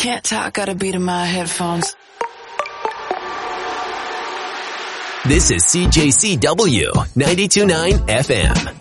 Can't talk, got a beat in my headphones. This is CJCW 92.9 FM.